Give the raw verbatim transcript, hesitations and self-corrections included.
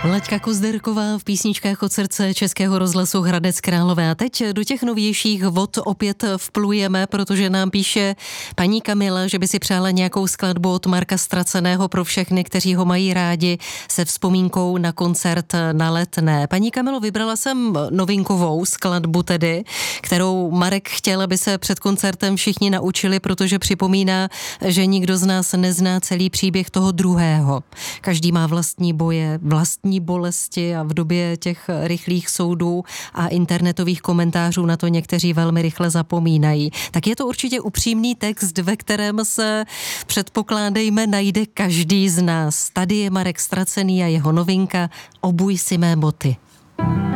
Laďka Kozderková v písničkách od srdce Českého rozhlasu Hradec Králové. A teď do těch novějších vod opět vplujeme, protože nám píše paní Kamila, že by si přála nějakou skladbu od Marka Ztraceného pro všechny, kteří ho mají rádi, se vzpomínkou na koncert na Letné. Paní Kamilo, vybrala jsem novinkovou skladbu tedy, kterou Marek chtěl, aby se před koncertem všichni naučili, protože připomíná, že nikdo z nás nezná celý příběh toho druhého. Každý má vlastní boje, vlastní bolesti a v době těch rychlých soudů a internetových komentářů na to někteří velmi rychle zapomínají. Tak je to určitě upřímný text, ve kterém se, předpokládejme, najde každý z nás. Tady je Marek Ztracený a jeho novinka Obuj si mé boty.